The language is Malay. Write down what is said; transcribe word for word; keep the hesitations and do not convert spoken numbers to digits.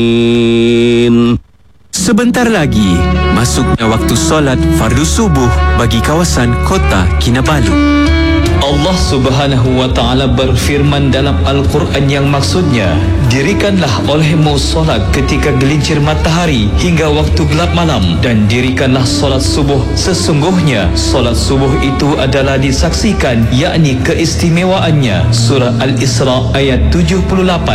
Sebentar lagi, masuknya waktu solat fardu subuh bagi kawasan kota Kinabalu. Allah Subhanahu wa Ta'ala berfirman dalam Al-Quran yang maksudnya, dirikanlah olehmu solat ketika gelincir matahari hingga waktu gelap malam, dan dirikanlah solat subuh. Sesungguhnya solat subuh itu adalah disaksikan, yakni keistimewaannya. Surah Al-Isra ayat tujuh puluh lapan.